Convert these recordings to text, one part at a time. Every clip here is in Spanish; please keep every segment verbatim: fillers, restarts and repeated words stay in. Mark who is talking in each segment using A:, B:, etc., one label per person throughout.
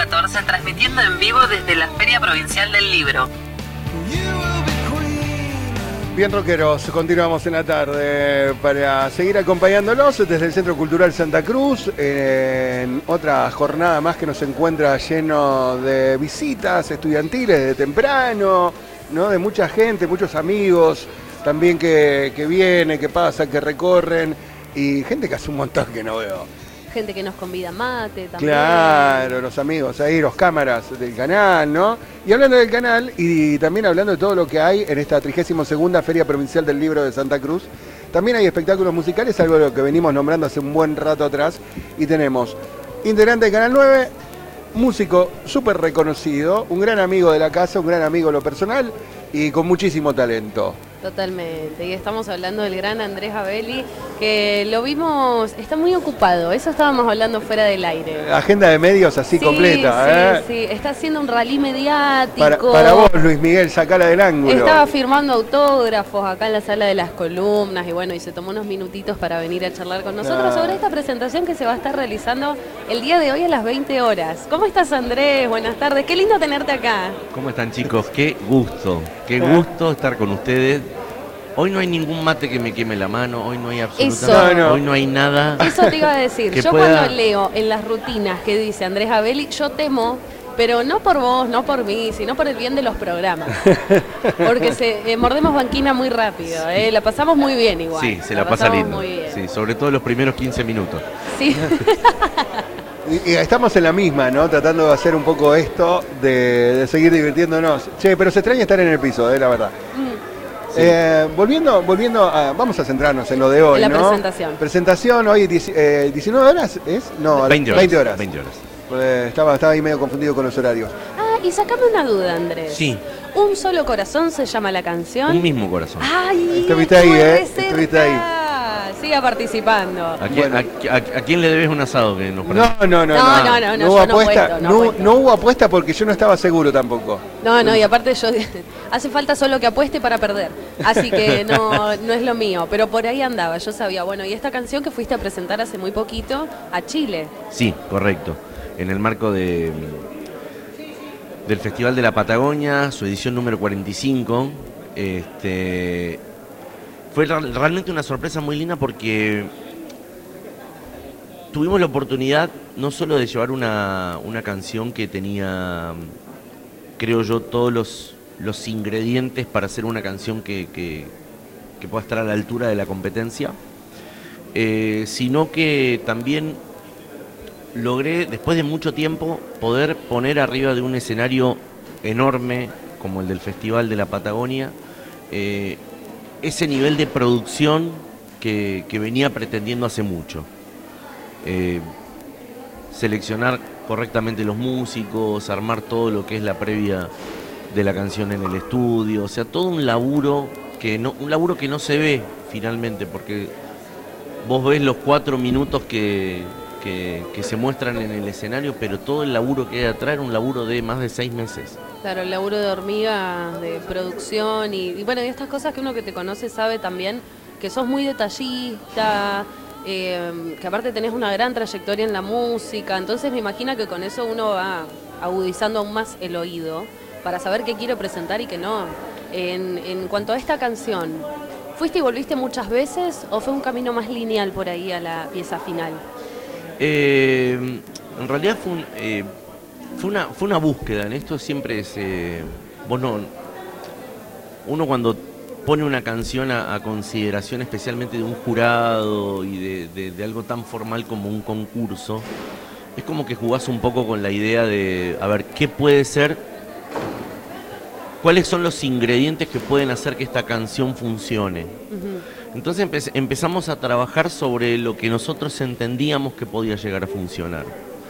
A: catorce, transmitiendo en vivo desde la Feria Provincial del Libro.
B: Bien, rockeros, continuamos en la tarde para seguir acompañándolos desde el Centro Cultural Santa Cruz en otra jornada más que nos encuentra lleno de visitas estudiantiles de temprano, ¿no? De mucha gente, muchos amigos también que, que vienen, que pasan, que recorren y gente que hace un montón que no veo.
C: Gente que nos convida mate también.
B: Claro, los amigos ahí, los cámaras del canal, ¿no? Y hablando del canal y también hablando de todo lo que hay en esta trigésima segunda Feria Provincial del Libro de Santa Cruz, también hay espectáculos musicales, algo de lo que venimos nombrando hace un buen rato atrás, y tenemos integrante de Canal nueve, músico súper reconocido, un gran amigo de la casa, un gran amigo en lo personal y con muchísimo talento.
C: Totalmente, y estamos hablando del gran Andrés Abeli, que lo vimos, está muy ocupado, eso estábamos hablando fuera del aire.
B: Agenda de medios así
C: sí,
B: completa,
C: sí,
B: ¿eh?
C: Sí, está haciendo un rally mediático.
B: Para, para vos, Luis Miguel, sacala del ángulo.
C: Estaba firmando autógrafos acá en la sala de las columnas y bueno, y se tomó unos minutitos para venir a charlar con nosotros
B: No.
C: sobre esta presentación que se va a estar realizando el día de hoy a las veinte horas. ¿Cómo estás, Andrés? Buenas tardes, qué lindo tenerte acá.
D: ¿Cómo están, chicos? Qué gusto, qué gusto estar con ustedes. Hoy no hay ningún mate que me queme la mano, hoy no hay absolutamente
C: Eso.
B: No, no.
D: hoy no hay nada.
C: Eso te iba a decir.
D: que
C: Yo
D: pueda-
C: cuando leo en las rutinas que dice Andrés Abeli, yo temo, pero no por vos, no por mí, sino por el bien de los programas. Porque se, eh, mordemos banquina muy rápido, eh, la pasamos muy bien igual.
D: Sí, se la, pasa
C: pasamos
D: lindo.
C: Muy bien.
D: Sí, sobre todo los primeros quince minutos.
C: Sí.
B: Y, y estamos en la misma, ¿no? Tratando de hacer un poco esto, de, de seguir divirtiéndonos. Che, pero se extraña estar en el piso, eh, la verdad.
D: Sí.
B: Eh, volviendo, volviendo a, vamos a centrarnos en lo de hoy,
C: En la
B: ¿no?
C: presentación.
B: Presentación hoy, dieci- eh, diecinueve horas, ¿es? No,
D: veinte horas.
B: veinte horas.
D: veinte horas.
B: Pues estaba, estaba ahí medio confundido con los horarios.
C: Ah, y sacame una duda, Andrés.
D: Sí,
C: Un solo corazón se llama la canción.
D: un mismo corazón.
C: Ay,
B: Estuviste ahí,
C: estuve
B: ¿eh?
C: re cerca.
B: Estuviste ahí.
C: Siga participando.
D: ¿A quién,
B: Bueno.
D: a, a- a quién le debes un asado que nos
B: No, no, no, no.
C: No, no, no, no,
B: hubo
C: yo no
B: apuesta,
C: apuesto, no
B: no,
C: apuesto.
B: no hubo apuesta porque yo no estaba seguro tampoco.
C: No, no, y aparte yo hace falta solo que apueste para perder. Así que no, no es lo mío. Pero por ahí andaba, yo sabía. Bueno, y esta canción que fuiste a presentar hace muy poquito a Chile.
D: Sí, correcto. En el marco de del Festival de la Patagonia, su edición número cuarenta y cinco, este, fue ra- realmente una sorpresa muy linda porque tuvimos la oportunidad no solo de llevar una, una canción que tenía, creo yo, todos los, los ingredientes para hacer una canción que, que, que pueda estar a la altura de la competencia, eh, sino que también logré, después de mucho tiempo, poder poner arriba de un escenario enorme como el del Festival de la Patagonia eh, ese nivel de producción que, que venía pretendiendo hace mucho. Eh, seleccionar correctamente los músicos, armar todo lo que es la previa de la canción en el estudio, o sea, todo un laburo que no, un laburo que no se ve finalmente, porque vos ves los cuatro minutos que, que, que se muestran en el escenario, pero todo el laburo que hay atrás era un laburo de más de seis meses.
C: Claro, el laburo de hormiga, de producción y, y bueno, y estas cosas que uno que te conoce sabe también que sos muy detallista, eh, que aparte tenés una gran trayectoria en la música, entonces me imagino que con eso uno va agudizando aún más el oído para saber qué quiero presentar y qué no. En, en cuanto a esta canción, ¿fuiste y volviste muchas veces o fue un camino más lineal por ahí a la pieza final?
D: Eh, en realidad fue, un, eh, fue, una, fue una búsqueda, en esto siempre es... Eh, vos no, uno cuando pone una canción a, a consideración especialmente de un jurado y de, de, de algo tan formal como un concurso, es como que jugás un poco con la idea de, a ver, ¿qué puede ser? ¿Cuáles son los ingredientes que pueden hacer que esta canción funcione?
C: Uh-huh.
D: Entonces empe- empezamos a trabajar sobre lo que nosotros entendíamos que podía llegar a funcionar.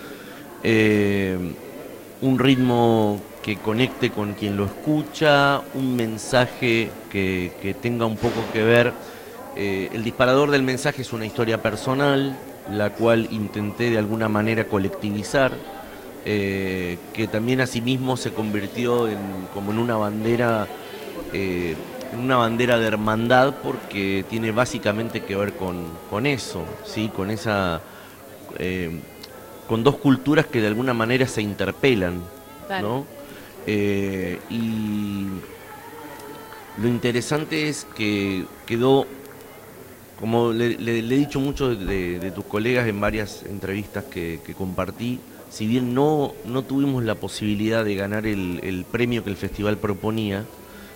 D: Eh, un ritmo que conecte con quien lo escucha, un mensaje que, que tenga un poco que ver. Eh, el disparador del mensaje es una historia personal, la cual intenté de alguna manera colectivizar, eh, que también asimismo se convirtió en, como en una bandera, eh, en una bandera de hermandad, porque tiene básicamente que ver con, con eso, ¿sí? Con esa... Eh, con dos culturas que de alguna manera se interpelan,
C: Claro.
D: ¿no? Eh, y lo interesante es que quedó, como le, le- le he dicho mucho de, de tus colegas en varias entrevistas que, que compartí, si bien no, no tuvimos la posibilidad de ganar el, el premio que el festival proponía,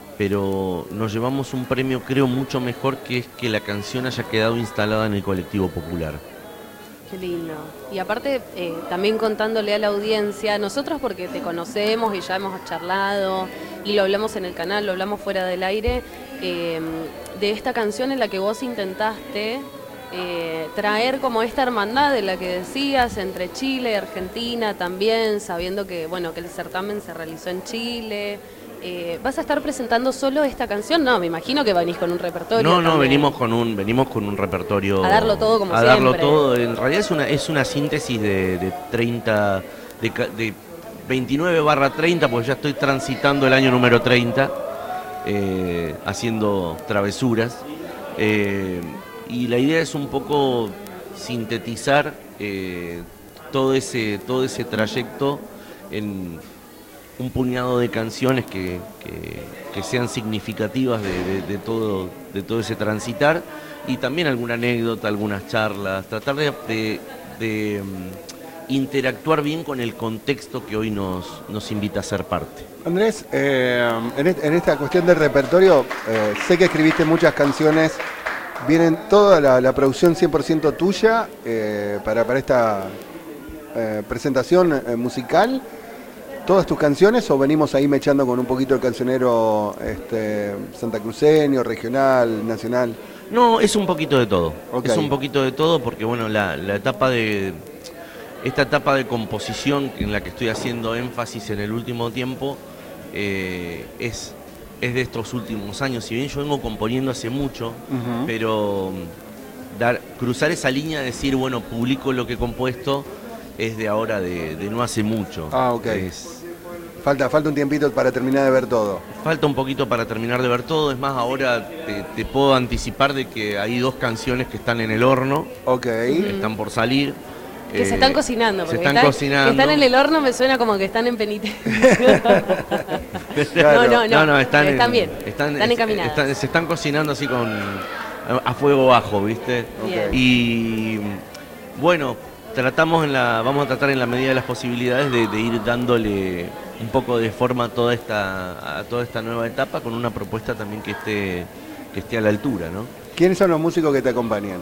D: pero nos llevamos un premio creo mucho mejor, que es que la canción haya quedado instalada en el colectivo popular.
C: Qué lindo. Y aparte, eh, también contándole a la audiencia, nosotros porque te conocemos y ya hemos charlado y lo hablamos en el canal, lo hablamos fuera del aire, eh, de esta canción en la que vos intentaste eh, traer como esta hermandad de la que decías entre Chile y Argentina también, sabiendo que, bueno, que el certamen se realizó en Chile. Eh, ¿Vas a estar presentando solo esta canción? No, me imagino que venís con un repertorio.
D: No, no,
C: también.
D: venimos con un venimos con un repertorio.
C: A darlo todo como
D: A darlo
C: siempre.
D: todo. En realidad es una es una síntesis de, de treinta, de, ca- de veintinueve barra treinta, porque ya estoy transitando el año número treinta, eh, haciendo travesuras. Eh, y la idea es un poco sintetizar eh, todo ese todo ese trayecto en un puñado de canciones que, que, que sean significativas de, de- de todo, de todo ese transitar, y también alguna anécdota, algunas charlas, tratar de, de- de, mm, interactuar bien con el contexto que hoy nos, nos invita a ser parte.
B: Andrés, eh, en, est- en esta cuestión del repertorio, eh, sé que escribiste muchas canciones, vienen toda la, la producción cien por ciento tuya eh, para, para esta eh, presentación eh, musical. ¿Todas tus canciones o venimos ahí mechando con un poquito el cancionero este, santacruceño, regional, nacional?
D: No, es un poquito de todo.
B: Ok.
D: Es un poquito de todo porque, bueno, la, la etapa de... Esta etapa de composición en la que estoy haciendo énfasis en el último tiempo eh, es, es de estos últimos años. Si bien yo vengo componiendo hace mucho,
B: Ujú.
D: pero mm, dar, cruzar esa línea, decir, bueno, publico lo que he compuesto, es de ahora, de, de no hace mucho.
B: Ah, ok.
D: Es-
B: Falta, falta un tiempito para terminar de ver todo.
D: Falta un poquito para terminar de ver todo. Es más, ahora te, te puedo anticipar de que hay dos canciones que están en el horno,
B: Ok.
D: están por salir.
C: Que
D: Eh,
C: se están cocinando.
D: Se
C: porque
D: están
C: están,
D: cocinando.
C: que están en el horno me suena como que están en penitencia.
B: Claro.
C: No, no, no.
D: No, no, están,
C: están
D: en-
C: bien.
D: Están,
C: Están
D: es-
C: encaminadas.
D: están- se están cocinando así con a, a fuego bajo, ¿viste?
C: Bien.
D: Y bueno, tratamos en la, vamos a tratar en la medida de las posibilidades de, de ir dándole un poco de forma a toda esta, a toda esta nueva etapa, con una propuesta también que esté, que esté a la altura, ¿no?
B: ¿Quiénes son los músicos que te acompañan?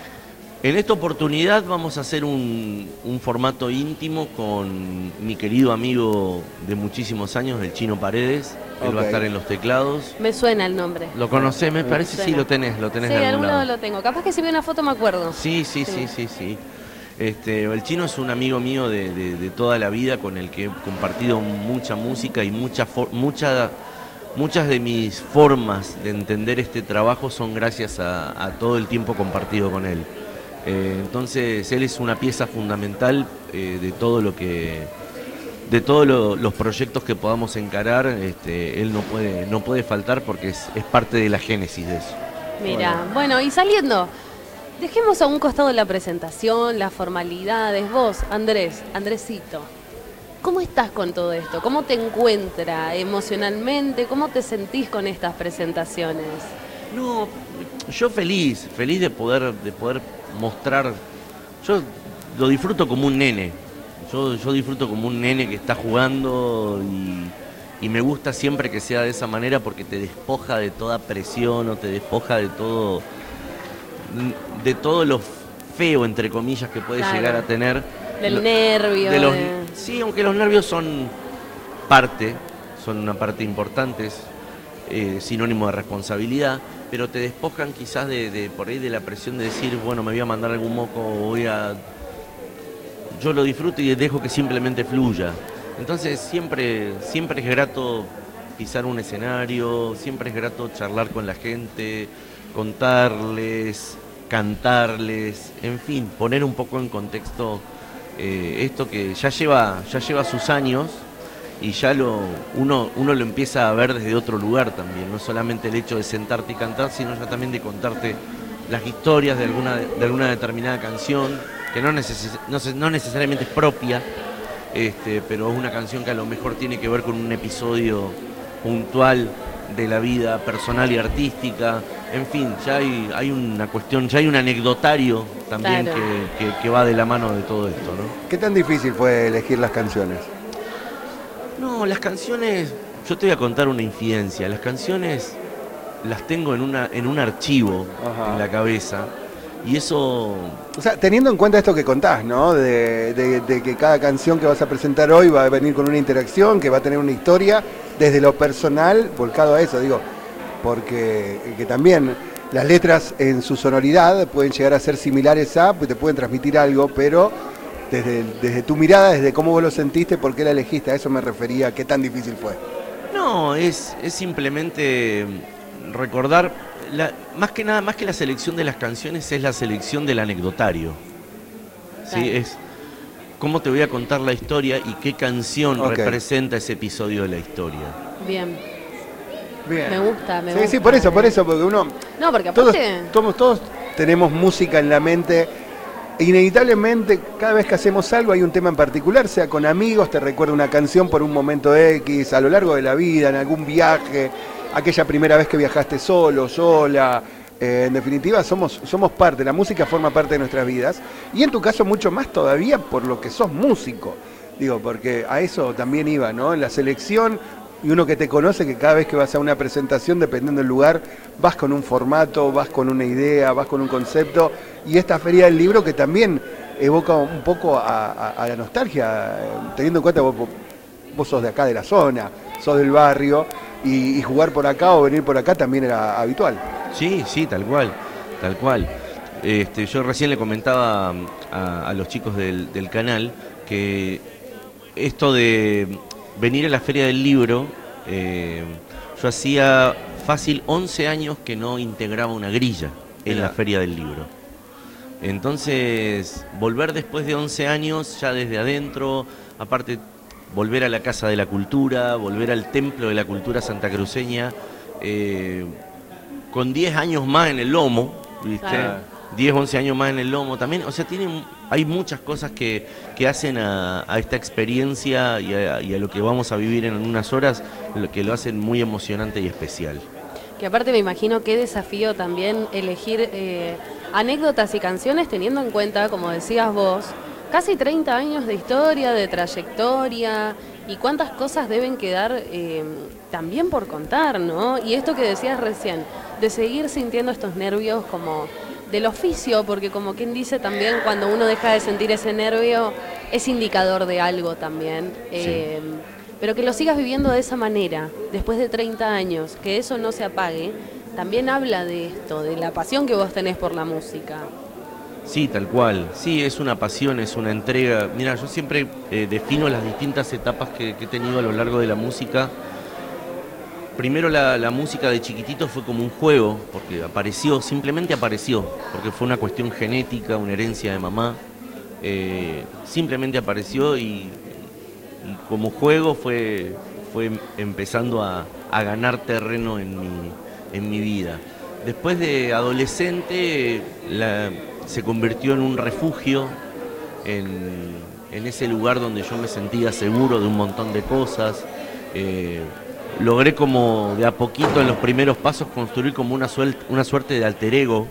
D: En esta oportunidad vamos a hacer un, un formato íntimo con mi querido amigo de muchísimos años, el Chino Paredes. Él va a
B: Ok.
D: estar en los teclados.
C: Me suena el nombre.
D: ¿Lo conocés? Me parece
C: Suena.
D: sí, lo tenés, lo tenés
C: Sí,
D: de
C: de
D: algún
C: algún
D: lado.
C: lado lo tengo. Capaz que si veo una foto me acuerdo.
D: Sí, sí, sí, sí, sí. Este, el Chino es un amigo mío de, de- de toda la vida, con el que he compartido mucha música y mucha, for- mucha, muchas de mis formas de entender este trabajo son gracias a, a todo el tiempo compartido con él. Eh, entonces él es una pieza fundamental eh, de todo lo que, de todos lo- los proyectos que podamos encarar. Este, él no puede, no puede faltar porque es, es parte de la génesis de eso.
C: Mira, bueno, y saliendo, dejemos a un costado la presentación, las formalidades. Vos, Andrés, Andresito, ¿cómo estás con todo esto? ¿Cómo te encuentra emocionalmente? ¿Cómo te sentís con estas presentaciones?
D: No, yo feliz, feliz de poder, de poder mostrar. Yo lo disfruto como un nene. Yo, yo disfruto como un nene que está jugando y, y me gusta siempre que sea de esa manera porque te despoja de toda presión o te despoja de todo, de todo lo feo, entre comillas, que puedes
C: Claro.
D: llegar a tener.
C: Del
D: Lo-
C: nervio.
D: de los-
C: de-
D: Sí, aunque los nervios son parte, son una parte importante, es eh, sinónimo de responsabilidad, pero te despojan quizás de, de por ahí de la presión de decir, bueno, me voy a mandar algún moco, voy a... Yo lo disfruto y dejo que simplemente fluya. Entonces siempre, siempre es grato pisar un escenario, siempre es grato charlar con la gente, contarles, cantarles, en fin, poner un poco en contexto eh, esto que ya lleva, ya lleva sus años y ya lo, uno, uno lo empieza a ver desde otro lugar también, no solamente el hecho de sentarte y cantar, sino ya también de contarte las historias de alguna, de alguna determinada canción, que no, neces no, no necesariamente es propia, este, pero es una canción que a lo mejor tiene que ver con un episodio puntual de la vida personal y artística. En fin, ya hay, hay una cuestión, ya hay un anecdotario también
C: Claro.
D: que, que, que va de la mano de todo esto, ¿no?
B: ¿Qué tan difícil fue elegir las canciones?
D: No, las canciones, yo te voy a contar una infidencia, las canciones las tengo en, una, en un archivo
B: Ajá.
D: en la cabeza y eso...
B: O sea, teniendo en cuenta esto que contás, ¿no? De, de, de que cada canción que vas a presentar hoy va a venir con una interacción, que va a tener una historia, desde lo personal, volcado a eso, digo, porque que también las letras en su sonoridad pueden llegar a ser similares a, pues te pueden transmitir algo, pero desde, desde tu mirada, desde cómo vos lo sentiste, por qué la elegiste, a eso me refería, qué tan difícil fue.
D: No, es, es simplemente recordar, la, más que nada, más que la selección de las canciones, es la selección del anecdotario. ¿Sí?
C: Claro.
D: Es cómo te voy a contar la historia y qué canción
B: Ok.
D: representa ese episodio de la historia.
C: Bien.
B: Bien.
C: Me gusta, me
B: sí,
C: gusta.
B: Sí, por eso, por eso, porque uno...
C: No, porque
B: Todos,
C: aparte...
B: todos, todos tenemos música en la mente. Inevitablemente, cada vez que hacemos algo hay un tema en particular, sea con amigos, te recuerda una canción por un momento X, a lo largo de la vida, en algún viaje, aquella primera vez que viajaste solo, sola. Eh, en definitiva, somos, somos parte, la música forma parte de nuestras vidas. Y en tu caso, mucho más todavía por lo que sos músico. Digo, porque a eso también iba, ¿no? En la selección. Y uno que te conoce, que cada vez que vas a una presentación, dependiendo del lugar, vas con un formato, vas con una idea, vas con un concepto. Y esta Feria del Libro que también evoca un poco a, a, a la nostalgia, eh, teniendo en cuenta vos, vos sos de acá de la zona, sos del barrio, y, y jugar por acá o venir por acá también era habitual.
D: Sí, sí, tal cual, tal cual. Este, yo recién le comentaba a, a los chicos del, del canal que esto de venir a la Feria del Libro, eh, yo hacía fácil once años que no integraba una grilla en
B: Mirá.
D: la Feria del Libro. Entonces, volver después de once años, ya desde adentro, aparte volver a la Casa de la Cultura, volver al Templo de la Cultura santacruceña, eh, con diez años más en el lomo, ¿viste?
C: Claro.
D: diez, once años más en el lomo también, o sea, tienen, hay muchas cosas que, que hacen a, a esta experiencia y a, y a lo que vamos a vivir en unas horas, lo que lo hacen muy emocionante y especial.
C: Que aparte me imagino qué desafío también elegir eh, anécdotas y canciones teniendo en cuenta, como decías vos, casi treinta años de historia, de trayectoria y cuántas cosas deben quedar eh, también por contar, ¿no? Y esto que decías recién, de seguir sintiendo estos nervios como del oficio, porque como quien dice también cuando uno deja de sentir ese nervio es indicador de algo también. Eh, Pero que lo sigas viviendo de esa manera, después de treinta años, que eso no se apague, también habla de esto, de la pasión que vos tenés por la música.
D: Sí, tal cual. Sí, es una pasión, es una entrega. Mira, yo siempre eh, defino las distintas etapas que, que he tenido a lo largo de la música. Primero la, la música de chiquitito fue como un juego, porque apareció, simplemente apareció, porque fue una cuestión genética, una herencia de mamá. Eh, simplemente apareció y... Y como juego fue, fue empezando a, a ganar terreno en mi, en mi vida. Después de adolescente la, se convirtió en un refugio, en, en ese lugar donde yo me sentía seguro de un montón de cosas. Eh, logré como de a poquito en los primeros pasos construir como una, suel, una suerte de alter ego,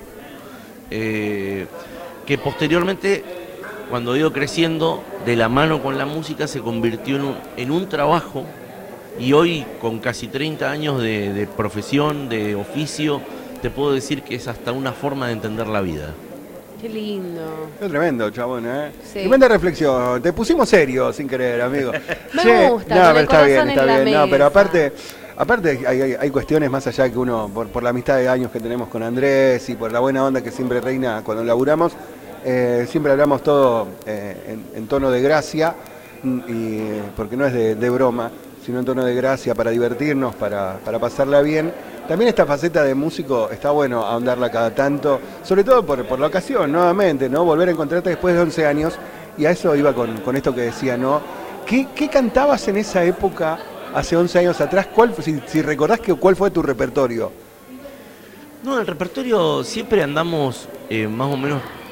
D: eh, que posteriormente, cuando he ido creciendo, de la mano con la música se convirtió en un, en un trabajo, y hoy con casi treinta años de, de profesión, de oficio, te puedo decir que es hasta una forma de entender la vida.
C: Qué lindo.
B: Qué tremendo, chabón, ¿eh?
C: Sí.
B: Tremenda reflexión. Te pusimos serio sin querer, amigo.
C: Me
B: Che,
C: gusta,
B: no,
C: con
B: pero
C: el
B: está bien,
C: corazón
B: está
C: en la
B: bien. No, pero
C: mesa.
B: aparte, aparte hay, hay, hay cuestiones más allá que uno, por, por la amistad de años que tenemos con Andrés y por la buena onda que siempre reina cuando laburamos, eh, siempre hablamos todo eh, en, en tono de gracia, y, porque no es de, de broma, sino en tono de gracia para divertirnos, para, para pasarla bien. También esta faceta de músico está bueno ahondarla cada tanto, sobre todo por, por la ocasión, nuevamente, ¿no? Volver a encontrarte después de once años, y a eso iba con, con esto que decía, ¿no? ¿Qué, qué cantabas en esa época, hace once años atrás? ¿Cuál, si, si recordás que, cuál fue tu repertorio?
D: No, el repertorio siempre andamos eh, más o menos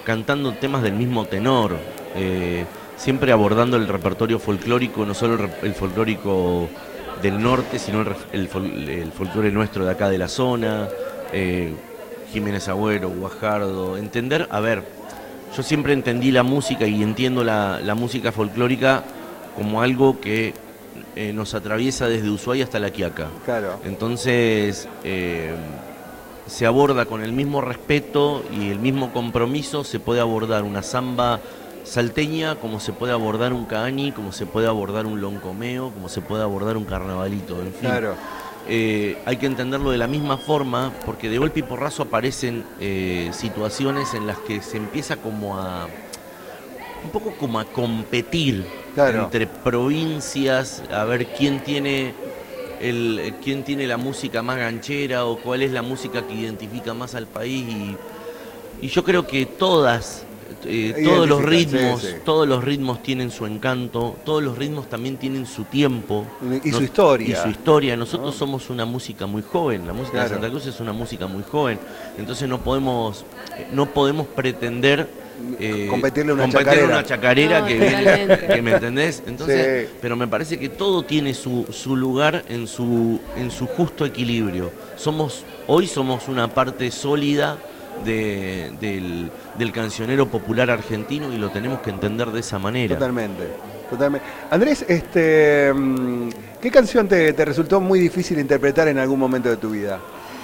D: cantando temas del mismo tenor, eh, siempre abordando el repertorio folclórico, no solo el, el folclórico del norte, sino el, el, fol, el folclore nuestro de acá de la zona, eh, Jiménez Agüero, Guajardo, entender, a ver, yo siempre entendí la música y entiendo la, la música folclórica como algo que eh, nos atraviesa desde Ushuaia hasta La Quiaca.
B: Claro.
D: Entonces, eh, se aborda con el mismo respeto y el mismo compromiso, se puede abordar una samba salteña, como se puede abordar un caani, como se puede abordar un loncomeo, como se puede abordar un carnavalito, en fin.
B: Claro.
D: Eh, hay que entenderlo de la misma forma, porque de golpe y porrazo aparecen eh, situaciones en las que se empieza como a, un poco como a competir, claro, entre provincias, a ver quién tiene, el, quién tiene la música más ganchera o cuál es la música que identifica más al país, y, y yo creo que todas... Eh, todos los ritmos, sí, sí. todos los ritmos tienen su encanto, todos los ritmos también tienen su tiempo
B: y su historia.
D: Y su historia. Nosotros ¿no? somos una música muy joven, la música claro. de Santa Cruz es una música muy joven, entonces no podemos, no podemos pretender eh,
B: competirle una
D: competirle
B: chacarera,
D: una chacarera
C: no,
D: que, viene, que me entendés. Entonces,
B: sí.
D: pero me parece que todo tiene su, su lugar en su, en su justo equilibrio. Somos, hoy somos una parte sólida De, del, del cancionero popular argentino y lo tenemos que entender de esa manera.
B: Totalmente, totalmente. Andrés, este, ¿qué canción te, te resultó muy difícil interpretar en algún momento de tu vida?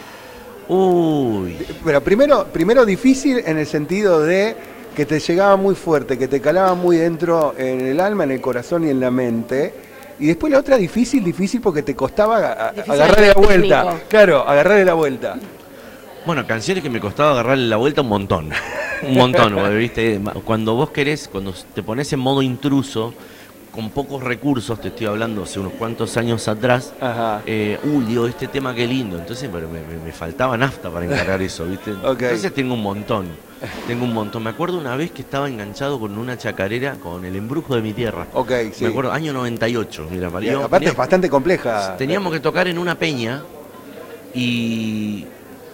D: Uy.
B: Pero primero, primero difícil en el sentido de que te llegaba muy fuerte, que te calaba muy dentro en el alma, en el corazón y en la mente. Y después la otra difícil, difícil porque te costaba a,
C: difícil
B: agarrarle la vuelta.
C: técnico.
B: Claro, agarrarle la vuelta.
D: Bueno, canciones que me costaba agarrarle la vuelta un montón, un montón, ¿viste? Cuando vos querés, cuando te pones en modo intruso, con pocos recursos, te estoy hablando hace unos cuantos años atrás, eh, uy, digo, este tema qué lindo, entonces pero me, me, me faltaba nafta para encargar eso, ¿viste?
B: Okay.
D: Entonces tengo un montón, tengo un montón. Me acuerdo una vez que estaba enganchado con una chacarera, con El Embrujo de mi Tierra.
B: Ok, sí.
D: Me acuerdo, año noventa y ocho, mira,
B: María. Aparte tenía, es bastante compleja.
D: Teníamos que tocar en una peña y...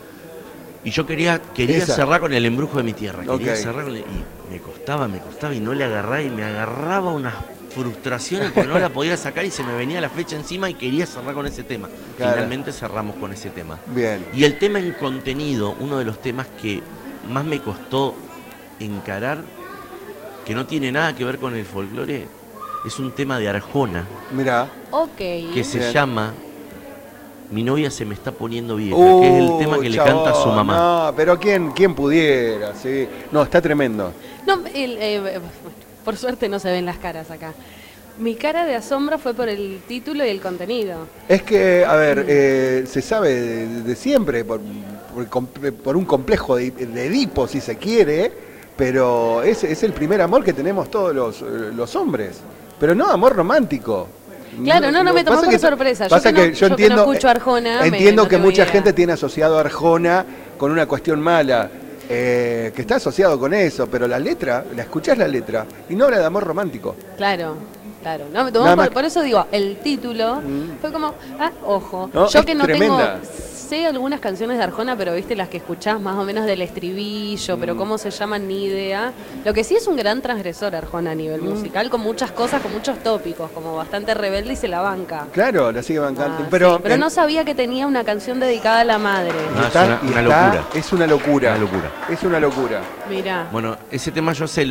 D: Y yo quería quería
B: Esa.
D: cerrar con El Embrujo de mi Tierra. Quería
B: Okay.
D: cerrar con el, y me costaba, me costaba y no le agarraba y me agarraba unas frustraciones porque no la podía sacar y se me venía la fecha encima y quería cerrar con ese tema. Claro. Finalmente cerramos con ese tema.
B: Bien.
D: Y el tema en contenido, uno de los temas que más me costó encarar, que no tiene nada que ver con el folclore, es un tema de Arjona.
B: Mirá.
C: Ok.
D: Que se
B: Bien.
D: llama Mi novia se me está poniendo vieja,
B: Uh,
D: que es el tema que
B: chabón,
D: le canta a su mamá.
B: No, pero quién, quién pudiera, sí. No, está tremendo.
C: No, el, eh, por suerte no se ven las caras acá. Mi cara de asombro fue por el título y el contenido.
B: Es que, a ver, eh, se sabe de, de siempre, por, por, por un complejo de, de Edipo, si se quiere, pero es, es el primer amor que tenemos todos los, los hombres. Pero no amor romántico.
C: Claro, no, no, me tomó
B: pasa
C: por
B: que,
C: sorpresa. Yo
B: pasa
C: que, no,
B: que yo,
C: yo
B: entiendo,
C: que no escucho a Arjona.
B: Entiendo
C: me, no
B: que mucha
C: idea.
B: gente tiene asociado a Arjona con una cuestión mala, eh, que está asociado con eso, pero la letra, la escuchás la letra, y no habla de amor romántico.
C: Claro, claro. No, me tomó por, por eso digo, el título mm. fue como, ah, ojo.
B: No,
C: yo que no
B: tremenda.
C: tengo... Sé algunas canciones de Arjona, pero viste las que escuchás más o menos del estribillo, mm. pero cómo se llaman ni idea. Lo que sí es un gran transgresor Arjona a nivel mm. musical, con muchas cosas, con muchos tópicos, como bastante rebelde y se la banca.
B: Claro, la sigue bancando.
C: Ah,
B: pero
C: sí, pero
B: en...
C: no sabía que tenía una canción dedicada a la madre.
D: No,
B: está,
D: es una, una
B: está,
D: locura.
B: Es una locura.
D: Una locura.
B: Es una locura.
C: Mirá.
D: Bueno, ese tema yo sé